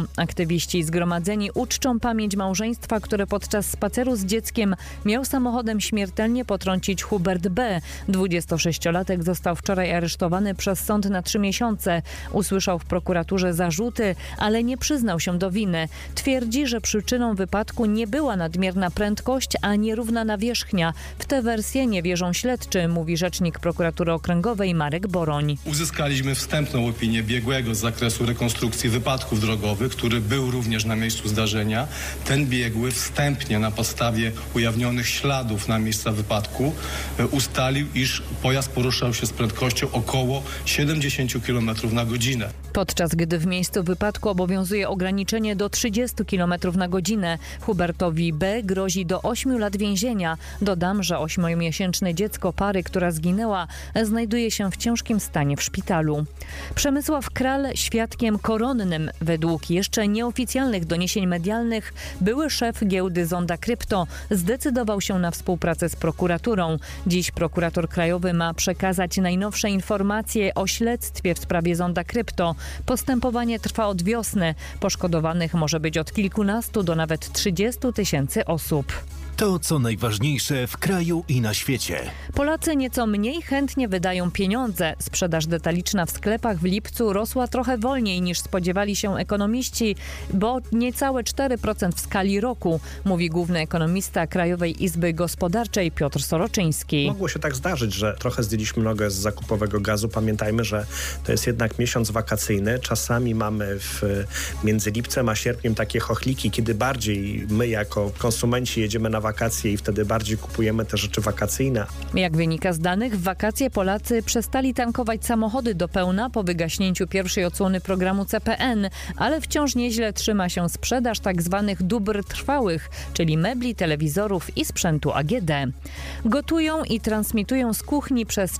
Aktywiści zgromadzeni uczczą pamięć małżeństwa, które podczas spaceru z dzieckiem miał samochodem śmiertelnie potrącić Hubert B. 26-latek został wczoraj aresztowany przez sąd na 3 miesiące. Usłyszał w prokuraturze zarzuty, ale nie przyznał się do winy. Twierdzi, że przyczyną wypadku nie była nadmierna prędkość, a nierówna nawierzchnia. W tę wersję nie wierzą śledczy, mówi rzecznik prokuratury okręgowej Marek Boroń. Uzyskaliśmy wstępną opinię biegłego z zakresu rekonstrukcji wypadków drogowych, który był również na miejscu zdarzenia. Ten biegły wstępnie na podstawie ujawnionych śladów na miejsca wypadku ustalił, iż pojazd poruszał się z prędkością około 70 km na godzinę. Podczas gdy w miejscu wypadku obowiązuje ograniczenie do 30 km na godzinę. Hubertowi B. grozi do 8 lat więzienia. Dodam, że 8-miesięczne dziecko pary, która zginęła, znajduje się w ciężkim stanie w szpitalu. Przemysław Kral świadkiem koronnym. Według jeszcze nieoficjalnych doniesień medialnych były szef giełdy Zonda Krypto zdecydował się na współpracę z prokuraturą. Dziś prokurator krajowy ma przekazać najnowsze informacje o śledztwie w sprawie Zonda Krypto. Postępowanie trwa od wiosny. Poszkodowanych może być od kilkunastu do nawet 30 tysięcy osób. To, co najważniejsze w kraju i na świecie. Polacy nieco mniej chętnie wydają pieniądze. Sprzedaż detaliczna w sklepach w lipcu rosła trochę wolniej niż spodziewali się ekonomiści, bo niecałe 4% w skali roku, mówi główny ekonomista Krajowej Izby Gospodarczej Piotr Soroczyński. Mogło się tak zdarzyć, że trochę zdjęliśmy nogę z zakupowego gazu. Pamiętajmy, że to jest jednak miesiąc wakacyjny. Czasami mamy między lipcem a sierpniem takie chochliki, kiedy bardziej my jako konsumenci jedziemy na wakacje i wtedy bardziej kupujemy te rzeczy wakacyjne. Jak wynika z danych, w wakacje Polacy przestali tankować samochody do pełna po wygaśnięciu pierwszej odsłony programu CPN, ale wciąż nieźle trzyma się sprzedaż tzw. dóbr trwałych, czyli mebli, telewizorów i sprzętu AGD. Gotują i transmitują z kuchni przez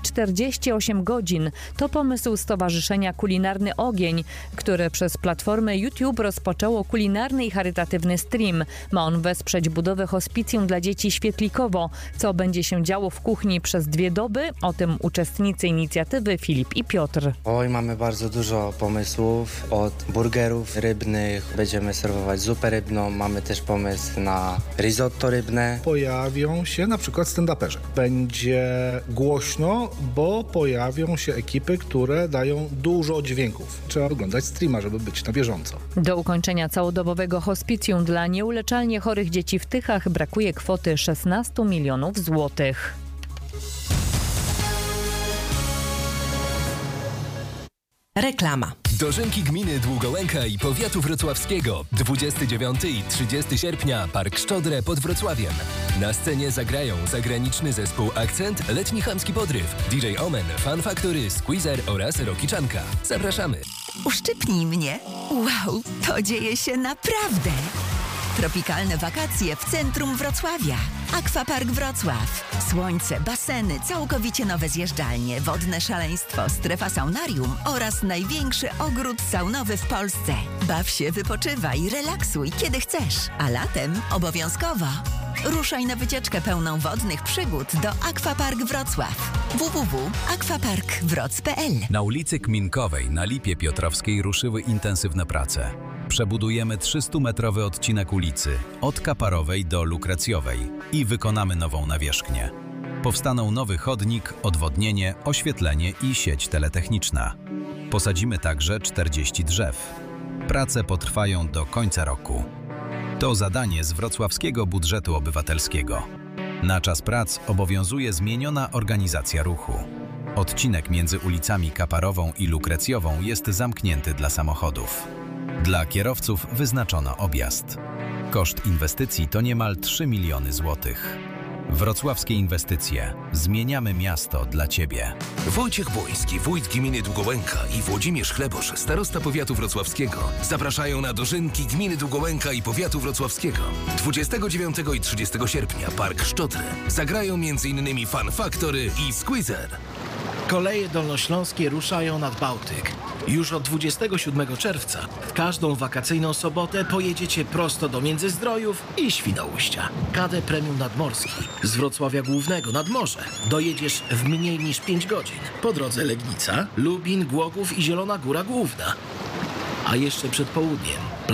48 godzin. To pomysł Stowarzyszenia Kulinarny Ogień, które przez platformę YouTube rozpoczęło kulinarny i charytatywny stream. Ma on wesprzeć budowę hospicjum dla dzieci Świetlikowo. Co będzie się działo w kuchni przez 2 doby? O tym uczestnicy inicjatywy Filip i Piotr. Mamy bardzo dużo pomysłów, od burgerów rybnych, będziemy serwować zupę rybną, mamy też pomysł na risotto rybne. Pojawią się na przykład stand-uperzy. Będzie głośno, bo pojawią się ekipy, które dają dużo dźwięków. Trzeba oglądać streama, żeby być na bieżąco. Do ukończenia całodobowego hospicjum dla nieuleczalnie chorych dzieci w Tychach brakuje kwoty 16 milionów złotych. Reklama. Dożynki gminy Długołęka i powiatu wrocławskiego. 29 i 30 sierpnia Park Szczodrę pod Wrocławiem. Na scenie zagrają zagraniczny zespół Akcent, letni chamski podryw, DJ Omen, Fun Factory, Squeezer oraz Rockiczanka. Zapraszamy. Uszczypnij mnie. Wow, to dzieje się naprawdę. Tropikalne wakacje w centrum Wrocławia. Aquapark Wrocław. Słońce, baseny, całkowicie nowe zjeżdżalnie, wodne szaleństwo, strefa saunarium oraz największy ogród saunowy w Polsce. Baw się, wypoczywaj, relaksuj kiedy chcesz. A latem obowiązkowo. Ruszaj na wycieczkę pełną wodnych przygód do Aquapark Wrocław. www.aquaparkwroc.pl. Na ulicy Kminkowej na Lipie Piotrowskiej ruszyły intensywne prace. Przebudujemy 300-metrowy odcinek ulicy od Kaparowej do Lukrecjowej i wykonamy nową nawierzchnię. Powstaną nowy chodnik, odwodnienie, oświetlenie i sieć teletechniczna. Posadzimy także 40 drzew. Prace potrwają do końca roku. To zadanie z wrocławskiego budżetu obywatelskiego. Na czas prac obowiązuje zmieniona organizacja ruchu. Odcinek między ulicami Kaparową i Lukrecjową jest zamknięty dla samochodów. Dla kierowców wyznaczono objazd. Koszt inwestycji to niemal 3 miliony złotych. Wrocławskie inwestycje. Zmieniamy miasto dla Ciebie. Wojciech Błoński, wójt gminy Długołęka i Włodzimierz Chlebosz, starosta powiatu wrocławskiego, zapraszają na dożynki gminy Długołęka i powiatu wrocławskiego. 29 i 30 sierpnia Park Szczodrę. Zagrają m.in. Fun Factory i Squeezer. Koleje dolnośląskie ruszają nad Bałtyk. Już od 27 czerwca w każdą wakacyjną sobotę pojedziecie prosto do Międzyzdrojów i Świnoujścia. KD Premium Nadmorski z Wrocławia Głównego nad morze dojedziesz w mniej niż 5 godzin. Po drodze Legnica, Lubin, Głogów i Zielona Góra Główna. A jeszcze przed południem